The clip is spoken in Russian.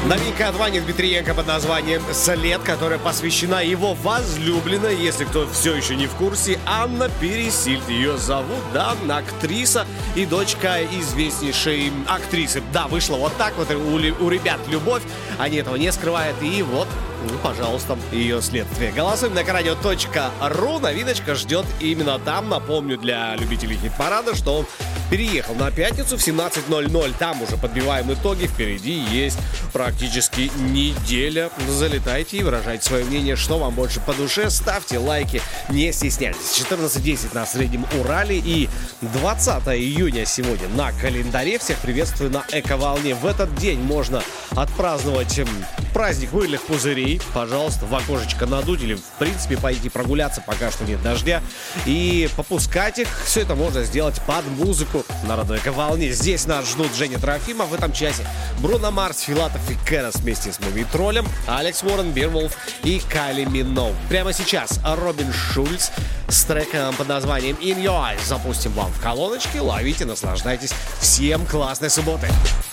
Новинка от Вани Дмитриенко под названием «След», которая посвящена его возлюбленной. Если кто все еще не в курсе, Анна Пересильд ее зовут, да, актриса и дочка известнейшей актрисы. Да, вышло вот так вот у ребят любовь, они этого не скрывают, и вот, пожалуйста, ее следствие. Голосуем на радио.ру, новиночка ждет именно там. Напомню для любителей хит-парада, что он переехал на пятницу в 17:00. Там уже подбиваем итоги. Впереди есть практически неделя. Залетайте и выражайте свое мнение, что вам больше по душе. Ставьте лайки, не стесняйтесь. 14:10 на Среднем Урале и 20 июня сегодня на календаре. Всех приветствую на Эко-волне. В этот день можно отпраздновать праздник мыльных пузырей. Пожалуйста, в окошечко надуть или, в принципе, пойти прогуляться, пока что нет дождя, и попускать их. Все это можно сделать под музыку на родной Эко-волне. Здесь нас ждут Женя Трофимов. В этом часе Бруно Марс, Филатов и Кэрос вместе с Мумий-троллем, Алекс Уоррен, Бирволф и Кайли Миноуг. Прямо сейчас Робин Шульц с треком под названием In Your Eyes запустим вам в колоночке. Ловите, наслаждайтесь. Всем классной субботы!